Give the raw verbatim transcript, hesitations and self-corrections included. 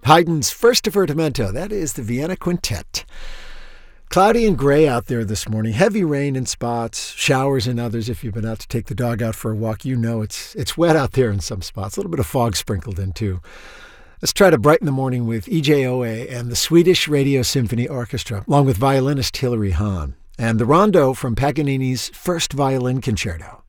Haydn's First Divertimento, that is the Vienna Quintet. Cloudy and gray out there this morning. Heavy rain in spots, showers in others. If you've been out to take the dog out for a walk, you know it's it's wet out there in some spots. A little bit of fog sprinkled in too. Let's try to brighten the morning with E J O A and the Swedish Radio Symphony Orchestra, along with violinist Hilary Hahn, and the rondo from Paganini's First Violin Concerto.